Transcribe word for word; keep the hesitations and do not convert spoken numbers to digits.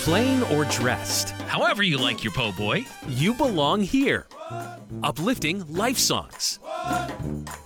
Plain or dressed, However you like your po' boy. you belong here. Uplifting life songs.